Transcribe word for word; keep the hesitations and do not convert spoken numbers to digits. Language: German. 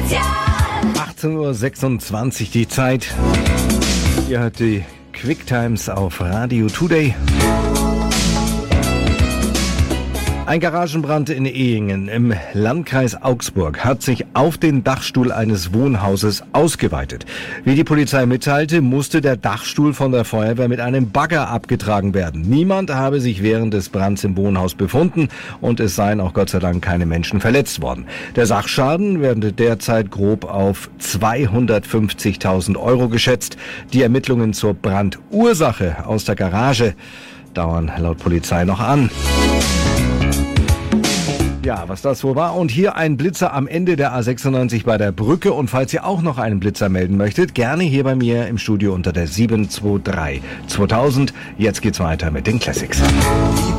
achtzehn Uhr sechsundzwanzig die Zeit. Ihr hört die Quick Times auf Radio Today. Ein Garagenbrand in Ehingen im Landkreis Augsburg hat sich auf den Dachstuhl eines Wohnhauses ausgeweitet. Wie die Polizei mitteilte, musste der Dachstuhl von der Feuerwehr mit einem Bagger abgetragen werden. Niemand habe sich während des Brands im Wohnhaus befunden und es seien auch Gott sei Dank keine Menschen verletzt worden. Der Sachschaden werde derzeit grob auf zweihundertfünfzigtausend Euro geschätzt. Die Ermittlungen zur Brandursache aus der Garage dauern laut Polizei noch an. Ja, was das so war. Und hier ein Blitzer am Ende der A sechsundneunzig bei der Brücke. Und falls ihr auch noch einen Blitzer melden möchtet, gerne hier bei mir im Studio unter der sieben zwei drei zweitausend. Jetzt geht's weiter mit den Classics.